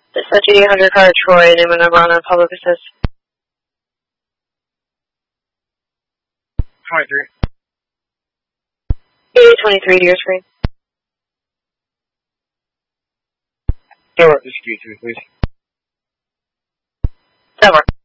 Dispatch 800 car Troy, name and number on a public assist. 23. 23 to your screen. Door, just give it to me, please. That works.